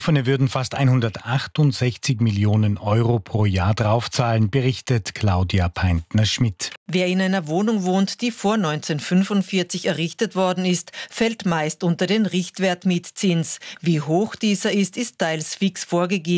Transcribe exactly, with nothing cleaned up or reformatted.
Betroffene würden fast hundertachtundsechzig Millionen Euro pro Jahr draufzahlen, berichtet Claudia Peintner-Schmidt. Wer in einer Wohnung wohnt, die vor neunzehnhundertfünfundvierzig errichtet worden ist, fällt meist unter den Richtwert Mietzins. Wie hoch dieser ist, ist teils fix vorgegeben.